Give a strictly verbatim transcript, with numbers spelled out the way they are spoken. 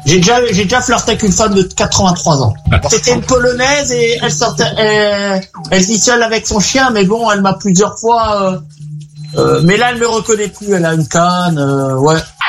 J'ai déjà, j'ai déjà flirté avec une femme de quatre-vingt-trois ans. C'était une Polonaise et elle sortait, elle, elle vit seule avec son chien, mais bon, elle m'a plusieurs fois, euh, euh, mais là, elle me reconnaît plus, elle a une canne, euh, ouais.